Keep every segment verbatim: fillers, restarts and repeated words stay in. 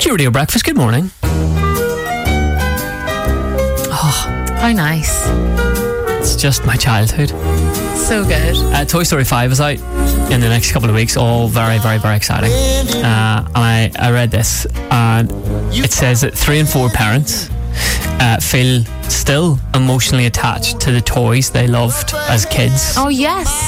Pure Radio Breakfast, good morning. Oh, how nice. It's just my childhood. So good. Uh, Toy Story five is out in the next couple of weeks. All very, very, very exciting. Uh, and I, I read this, and it says that three and four parents uh, feel still emotionally attached to the toys they loved as kids. Oh, yes.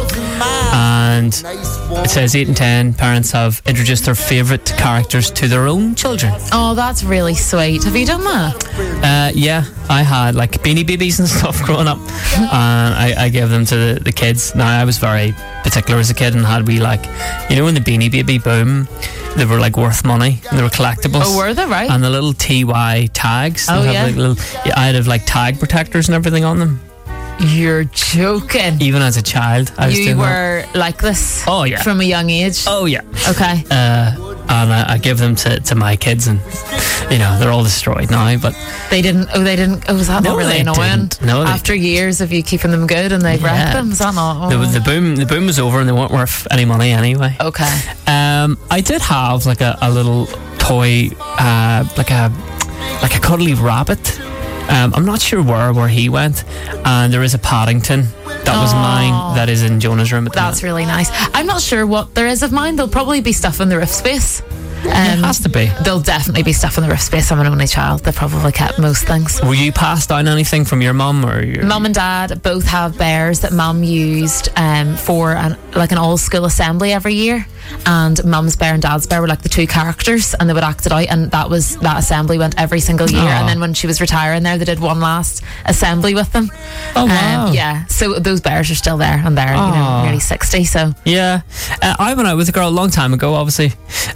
And it says eight and ten parents have introduced their favourite characters to their own children. Oh, that's really sweet. Have you done that? Uh, yeah, I had like Beanie Babies and stuff growing up, and I, I gave them to the, the kids. Now, I was very particular as a kid and had we like, you know, in the Beanie Baby boom, they were like worth money and they were collectibles. Oh, were they? Right. And the little T Y tags. Oh, have yeah. Like little, yeah. I'd have like tag protectors and everything on them. You're joking. Even as a child, I was You doing were that. like this? Oh, yeah. From a young age? Oh, yeah. Okay. Uh, and I, I give them to, to my kids, and you know they're all destroyed now. But They didn't. Oh, they didn't. Oh, was that No, not really they annoying? didn't. No, they After years of you keeping them good and they Yeah. wrecked them, is that not? the, Oh. the boom the boom was over, and they weren't worth any money anyway. Okay. Um, I did have like a, a little toy, uh, like a like a cuddly rabbit. Um, I'm not sure where where he went, and there is a Paddington that was Aw. mine that is in Jonah's room at the That's minute. really nice. I'm not sure what there is of mine. There'll probably be stuff in the roof space. Um, It has to be. There'll definitely be stuff in the roof space. I'm an only child. They probably kept most things. Were you passed down anything from your mum or your Mum and Dad both have bears that Mum used um, for an, like an all-school assembly every year. And Mum's bear and Dad's bear were like the two characters, and they would act it out. And that was that assembly went every single year. Aw. And then when she was retiring, there they did one last assembly with them. Oh, wow. Um, yeah. So those bears are still there, and they're you know Aw. nearly sixty. So Yeah, uh, I went out with a girl a long time ago, obviously,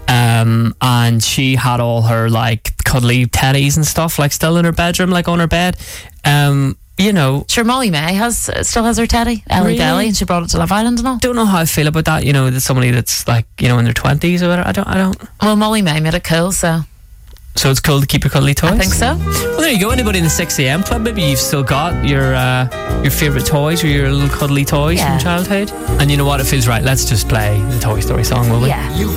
um, and she had all her like cuddly teddies and stuff like still in her bedroom, like on her bed. Um, you know, sure, Molly May has still has her teddy, Ellie Really? Belly, and she brought it to Love Island and all. don't know how I feel about that. You know, that somebody that's like you know in their twenties or whatever. I don't, I don't. Well, Molly May made it cool, so So it's cool to keep your cuddly toys. I think so. Well, there you go. Anybody in the six a.m. club? Maybe you've still got your uh, your favourite toys or your little cuddly toys Yeah. from childhood. And you know what? It feels right. Let's just play the Toy Story song, will we? Yeah.